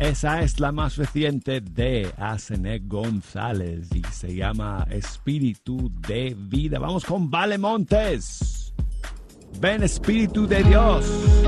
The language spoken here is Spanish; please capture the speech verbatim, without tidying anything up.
Esa es la más reciente de Asenet González y se llama Espíritu de Vida. Vamos con Vale Montes. Ven, Espíritu de Dios.